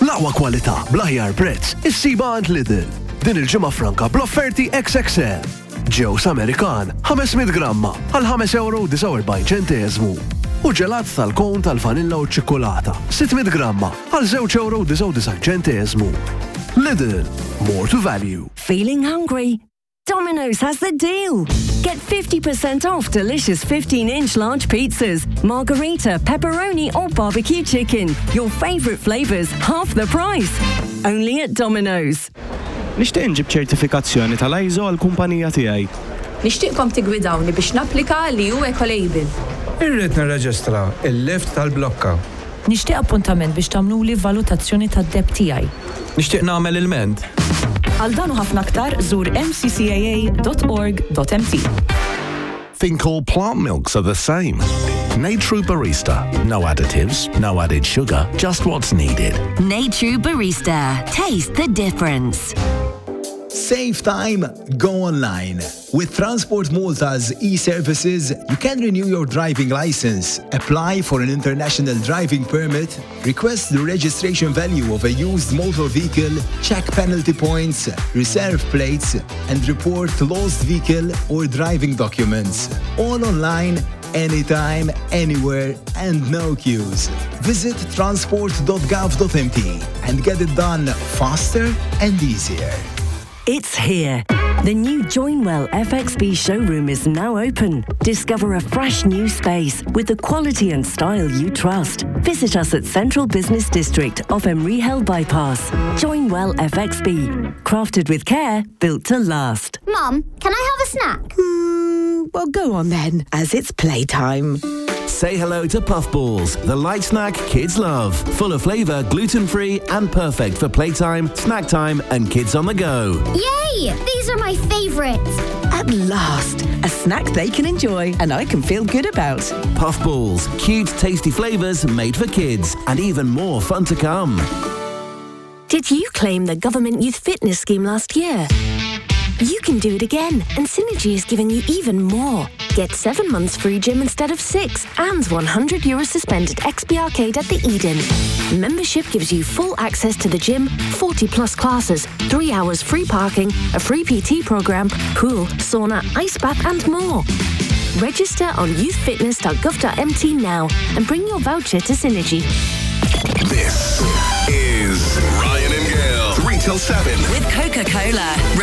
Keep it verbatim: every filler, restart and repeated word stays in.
L-aqwa kwalità bl-aħjar prezz issiba għand Lidl. Din il-ġimgħa franka bl-offerti X X L. Ġews Amerikan ħamesmiyet gramma għal ħames euro u disa' u erbgħin ċenteżmu. U ġelat tal-kon tal-vanilla u ċ-ċikkolata sittmiyet gramma għal żewġ euro u disa' u disgħin ċenteżmu. Lidl, more to value. Feeling hungry? Domino's has the deal. Get fifty percent off delicious fifteen inch large pizzas, margarita, pepperoni or barbecue chicken. Your favourite flavours, half the price. Only at Domino's. Nixtieq inġib ċertifikazzjoni tal-I S O għall-kumpanija tiegħi. Nixtieqkom tigwidawni biex napplika li hu Ecolabel. Irrid nirreġistra il-lift tal-blokka. Nixtieq appuntament biex tagħmluli valutazzjoni tad-debt tiegħi. Nixtieq nagħmel il-ment. Għal dan u ħafna aktar żur m c c a a dot org dot m t. Think all plant milks are the same. Natru Barista. No additives, no added sugar, just what's needed. Natru Barista. Taste the difference. Save time, go online. With Transport Malta's e-services, you can renew your driving license, apply for an international driving permit, request the registration value of a used motor vehicle, check penalty points, reserve plates, and report lost vehicle or driving documents. All online, anytime, anywhere, and no queues. Visit transport dot gov dot m t and get it done faster and easier. It's here. The new Joinwell F X B showroom is now open. Discover a fresh new space with the quality and style you trust. Visit us at Central Business District off Emry Hill Bypass. Joinwell F X B. Crafted with care, built to last. Mum, can I have a snack? Hmm, well, go on then, as it's playtime. Say hello to Puffballs, the light snack kids love. Full of flavour, gluten-free and perfect for playtime, snack time and kids on the go. Yay! These are my favourites. At last, a snack they can enjoy and I can feel good about. Puffballs, cute, tasty flavours made for kids and even more fun to come. Did you claim the Government Youth Fitness Scheme last year? You can do it again, and Synergy is giving you even more. Get seven months free gym instead of six, and one hundred euro suspended X P Arcade at the Eden. Membership gives you full access to the gym, forty plus classes, three hours free parking, a free P T program, pool, sauna, ice bath, and more. Register on youth fitness dot gov dot m t now and bring your voucher to Synergy. This is Ryan and Gail, three till seven. With Coca-Cola.